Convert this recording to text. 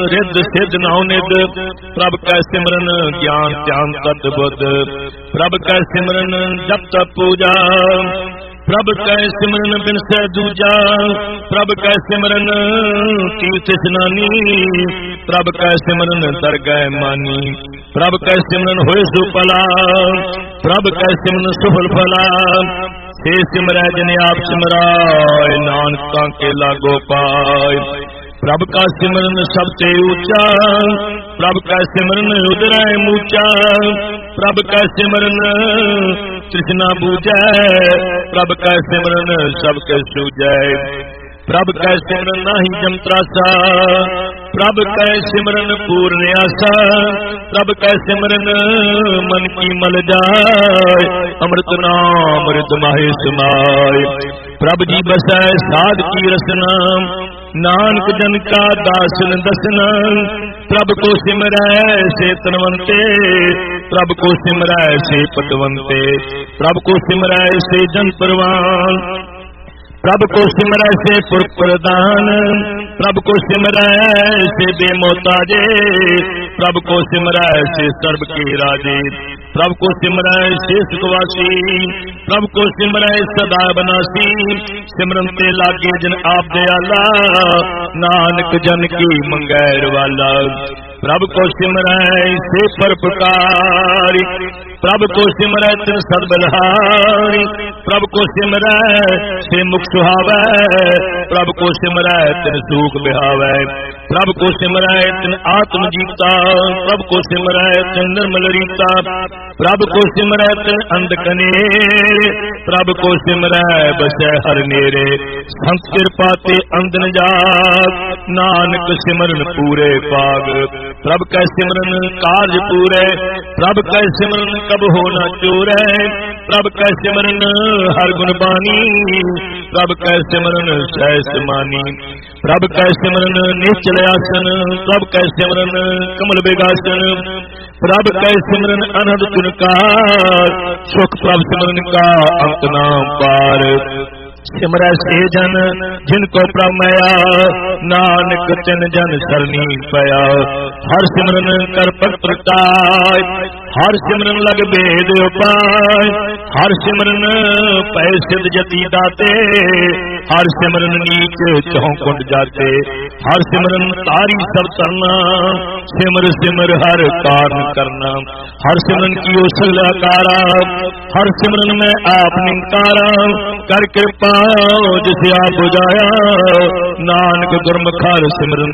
rhythm सिद्ध now निद प्रभ कै सिमरन ज्ञान ध्यान तत बुद्ध प्रभ कै सिमरन जप तप पूजा प्रभ कै सिमरन बिनसै दूजा प्रभ कै सिमरन तीर्थ स्नानी प्रभ कै सिमरन दरगह मानी प्रभ कै सिमरन होए सुफला प्रभ कै सिमरन सुफल फला से सिमरै जिने आप सिमराय नानक तांके लागो पाय प्रभ का सिमरन सबसे ऊंचा प्रभ का सिमरन उदराय मूचा प्रभ का सिमरन तृष्णा बूझै प्रभ का सिमरन सबके सूझै प्रभ कै सिमरन नाही जमत्रासा प्रभ कै सिमरन पूर्ण आसा प्रभ कै सिमरन मन की मल जाय अमृत नाम अमृत माहे समाय प्रभ जी बसै साध की रसना नानक जन का दासन दसना प्रभ को सिमरै से तनवंते प्रभ को सिमरै से पतवंते प्रभ को सिमरै से जन परवान प्रभ को सिमरै से पुर प्रदान प्रभ को सिमरै से बेमोताजे प्रभ को सिमरै से सर्व के राजे प्रभ को सिमरै से सुखवासी प्रभ को सिमरै सदा बनासी सिमरन ते लागे जन आप दयाला नानक जन की मंगैर वाला प्रभ को सिमरै से परोपकारी प्रभ को सिमरै तिन सद्बलहारी प्रभ को सिमरै से मुख सुहावै प्रभ को सिमरै तिन सूख बिहावै प्रभ को सिमरै तिन आत्म जीता प्रभ को सिमरै तिन निर्मल रीता प्रभ को सिमरै तिन अंध कनेर प्रभ को सिमरै बसै हर नेरे संत कृपा ते अंधन जाग नानक सिमरन पूरे पाग प्रभ कै सिमरन कार्य पूरे प्रभ कै सिमरन कब हो न चूरै प्रभ कै सिमरन हर गुण बानी प्रभ कै सिमरन सहस मानी प्रभ कै सिमरन निश्चल आसन प्रभ कै सिमरन कमल बेगासन प्रभ कै सिमरन अनहद गुणकार सुख प्रभ सिमरन का अंत नाम पार सिमरै से जन जिनको प्रभ माया नानक तिन जन सरनी पया हर सिमरन कर पग प्रगटाय हर सिमरन लग भेद उपाय हर सिमरन पै सिद्ध जति दाते हर सिमरन नीच चौं कुंड जाते हर सिमरन तारी सब तरना सिमर सिमर हर कारण करना हर सिमरन की सगला कारा हर सिमरन में आप निंकारा कर कृपा जिसे आप बुझाया नानक गुरमुख हर सिमरन